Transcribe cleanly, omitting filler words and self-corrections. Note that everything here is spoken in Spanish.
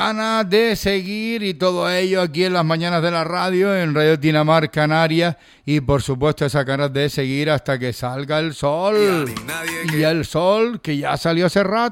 ganas de seguir y todo ello aquí en las mañanas de la radio, en Radio Tinamar Canarias, y por supuesto esas ganas de seguir hasta que salga el sol. Y el sol que ya salió hace rato.